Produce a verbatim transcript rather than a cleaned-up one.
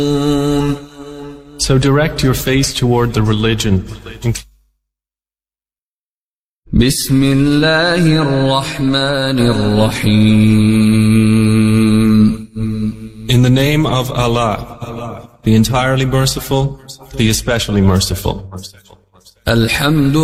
So direct your face toward the religion. بسم الله الرحمن الرحيم. In the name of Allah, the entirely merciful, the especially merciful. الحمد